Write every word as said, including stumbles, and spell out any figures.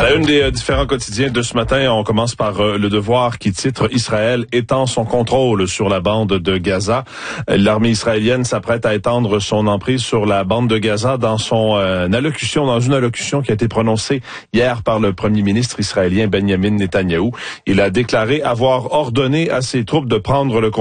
À la une des euh, différents quotidiens de ce matin, on commence par euh, Le Devoir qui titre « Israël étend son contrôle sur la bande de Gaza ». L'armée israélienne s'apprête à étendre son emprise sur la bande de Gaza dans son euh, allocution, dans une allocution qui a été prononcée hier par le premier ministre israélien Benjamin Netanyahou. Il a déclaré avoir ordonné à ses troupes de prendre le contrôle